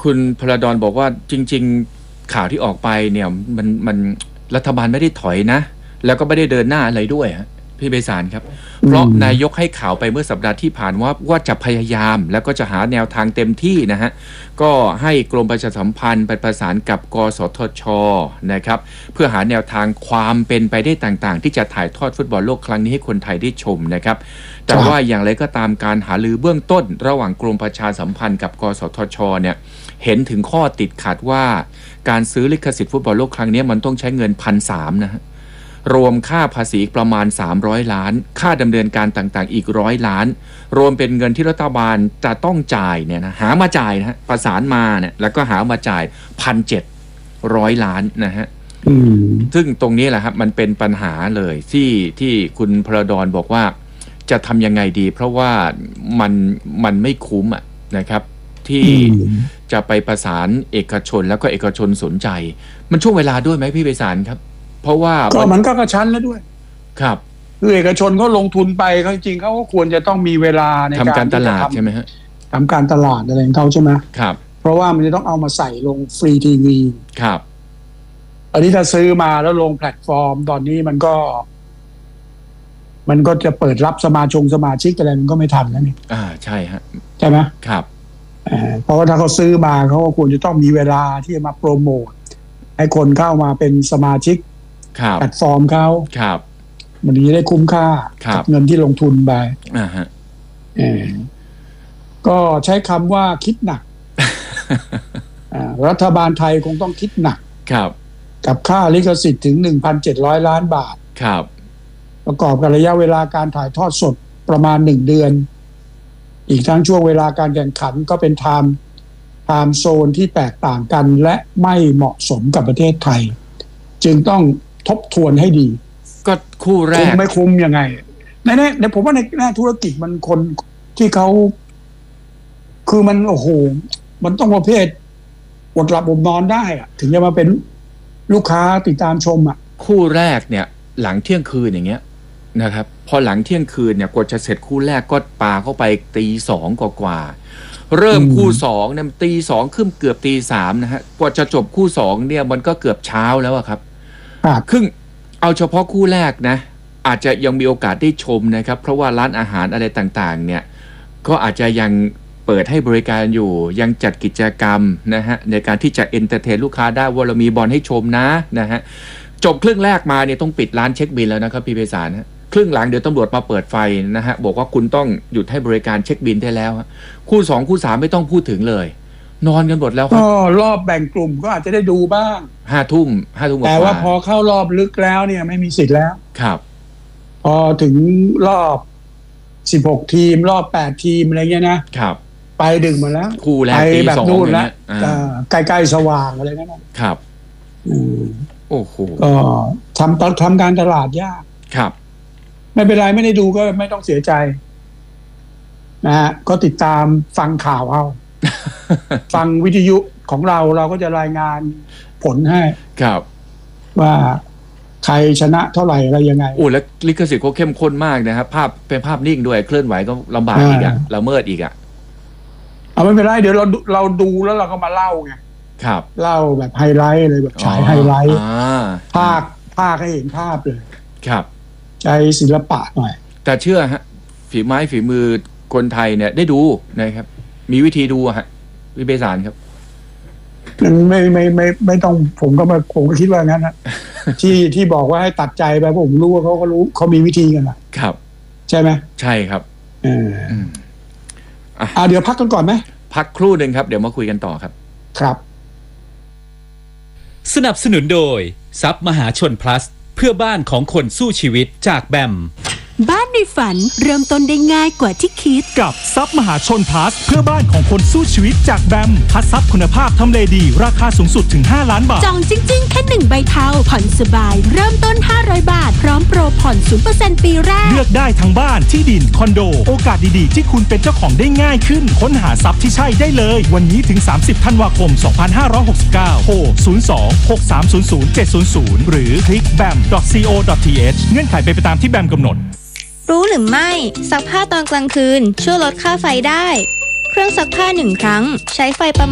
คุณพลดรบอกว่าจริงๆข่าวที่ออกไปเนี่ยมันรัฐบาลไม่ได้ถอยนะแล้วก็ไม่ได้เดินหน้าอะไรด้วยฮะพี่ไพศาลครับเพราะนายกให้ข่าวไปเมื่อสัปดาห์ที่ผ่านว่าจะพยายามแล้วก็จะหาแนวทางเต็มที่นะฮะก็ให้กรมประชาสัมพันธ์ไปประสานกับกสทช.นะครับเพื่อหาแนวทางความเป็นไปได้ต่างๆที่จะถ่ายทอดฟุตบอลโลกครั้งนี้ให้คนไทยได้ชมนะครับแต่ว่าอย่างไรก็ตามการหารือเบื้องต้นระหว่างกรมประชาสัมพันธ์กับกสทช.เนี่ยเห็นถึงข้อติดขัดว่าการซื้อลิขสิทธิ์ฟุตบอลโลกครั้งนี้มันต้องใช้เงิน 1,300 นะฮะรวมค่าภาษีประมาณ300 ล้านค่าดำเนินการต่างๆอีก100 ล้านรวมเป็นเงินที่รัฐบาลจะต้องจ่ายเนี่ยนะหามาจ่ายนะฮะประสานมาเนี่ยแล้วก็หามาจ่าย 1,700 ล้านนะฮะซึ่งตรงนี้แหละครับมันเป็นปัญหาเลยที่คุณพลดรบอกว่าจะทำยังไงดีเพราะว่ามันไม่คุ้มอ่ะนะครับที่จะไปประสานเอกชนแล้วก็เอกชนสนใจมันช่วงเวลาด้วยไหมพี่ไพศาลครับเพราะว่าก็มันก็กระชั้นแล้วด้วยครับคือเอกชนเขาลงทุนไปเขาจริงเขาก็ควรจะต้องมีเวลาในการทำการตลาดใช่ไหมฮะทำการตลาดอะไรของเขาใช่ไหมครับเพราะว่ามันจะต้องเอามาใส่ลงฟรีทีวีครับอันนี้ถ้าซื้อมาแล้วลงแพลตฟอร์มตอนนี้มันก็จะเปิดรับสมาชิกอะไรมันก็ไม่ทันแล้วนี่ใช่ฮะใช่ไหมครับเพราะว่าถ้าเขาซื้อมาเขาก็ควรจะต้องมีเวลาที่จะมาโปรโมทให้คนเข้ามาเป็นสมาชิกแพลตฟอร์มเขามันจะได้คุ้มค่ากับเงินที่ลงทุนไปก็ใช้คำว่าคิดหนัก รัฐบาลไทยคงต้องคิดหนักกับค่าลิขสิทธิ์ถึง 1,700 ล้านบาทประกอบกับระยะเวลาการถ่ายทอดสดประมาณ1 เดือนอีกทั้งช่วงเวลาการแข่งขันก็เป็นไทม์โซนที่แตกต่างกันและไม่เหมาะสมกับประเทศไทยจึงต้องทบทวนให้ดีก็คู่แรกคุ้มไม่คุ้มยังไงในผมว่าในหน้าธุรกิจมันคนที่เขาคือมันโอ้โหมันต้องประเภทอดหลับอดนอนได้อะถึงจะมาเป็นลูกค้าติดตามชมอ่ะคู่แรกเนี่ยหลังเที่ยงคืนอย่างเงี้ยนะครับพอหลังเที่ยงคืนเนี่ยกว่าจะเสร็จคู่แรกก็ปาเข้าไปตี 2กว่าเริ่มคู่2เนี่ยตี 2ขึ้นเกือบตี 3นะฮะกว่าจะจบคู่2เนี่ยมันก็เกือบเช้าแล้วครับครึ่งเอาเฉพาะคู่แรกนะอาจจะยังมีโอกาสได้ชมนะครับเพราะว่าร้านอาหารอะไรต่างๆเนี่ยก็อาจจะยังเปิดให้บริการอยู่ยังจัดกิจกรรมนะฮะในการที่จะเอนเตอร์เทนลูกค้าได้ว่าเรามีบอลให้ชมนะฮะจบครึ่งแรกมาเนี่ยต้องปิดร้านเช็คบิลแล้วนะครับพี่ไพศาลฮะครึ่งหลังเดี๋ยวตำรวจมาเปิดไฟนะฮะบอกว่าคุณต้องหยุดให้บริการเช็คบิลได้แล้วคู่2คู่3ไม่ต้องพูดถึงเลยนอนกันหมดแล้วครับรอบแบ่งกลุ่มก็อาจจะได้ดูบ้าง 5 ทุ่มแต่ว่าพอเข้ารอบลึกแล้วเนี่ยไม่มีสิทธิ์แล้วครับพอถึงรอบ16 ทีมรอบ8 ทีมอะไรเงี้ยนะครับไปดึกหมดแล้วคู่แรกตี 2 แบบนู่นแล้วใกล้ๆสว่างอะไรนั่นครับโอ้โหก็ทำการตลาดยากครับไม่เป็นไรไม่ได้ดูก็ไม่ต้องเสียใจนะฮะก็ติดตามฟังข่าวเอา ฟังวิทยุของเราก็จะรายงานผลให้ครับว่าใครชนะเท่าไหร่อะไรยังไงแล้วลิขสิทธิ์เขาเข้มข้นมากนะครับภาพเป็นภาพนิ่งด้วยเคลื่อนไหวก็ลำบากอีกละเมิดอีกเอาไม่เป็นไรเดี๋ยวเราดูแล้วเราก็มาเล่าไงครับเล่าแบบไฮไลท์เลยแบบฉายไฮไลท์ภาคให้เห็นภาพเลยครับใช้ศิลปะหน่อยแต่เชื่อฮะฝีไม้ฝีมือคนไทยเนี่ยได้ดูนะครับมีวิธีดูฮะวิเบสารครับไม่ต้องผมก็คิดว่างั้นนะที่บอกว่าให้ตัดใจไปผมรู้ว่าเขาก็รู้เขามีวิธีกันนะครับใช่ไหมใช่ครับเดี๋ยวพักกันก่อนไหมพักครู่หนึ่งครับเดี๋ยวมาคุยกันต่อครับครับสนับสนุนโดยทรัพย์มหาชน plus เพื่อบ้านของคนสู้ชีวิตจากแบมบ้านในฝันเริ่มต้นได้ง่ายกว่าที่คิดกับทรัพย์มหาชน plus เพื่อบ้านของคนสู้ชีวิตจากแบมคัดทรัพย์คุณภาพทำเลดีราคาสูงสุดถึง5 ล้านบาทจองจริงๆแค่1 ใบเทาผ่อนสบายเริ่มต้น500 บาทพร้อมโปรผ่อน 0% ปีแรกเลือกได้ทั้งบ้านที่ดินคอนโดโอกาสดีๆที่คุณเป็นเจ้าของได้ง่ายขึ้นค้นหาทรัพย์ที่ใช่ได้เลยวันนี้ถึง30 ธันวาคม 2569โทร02-6300-700หรือคลิก bam.co.th เงื่อนไขเป็นไปตามที่แบมกำหนดรู้หรือไม่ซักผ้าตอนกลางคืนช่วยลดค่าไฟได้เครื่องซักผ้า1 ครั้งใช้ไฟประมาณ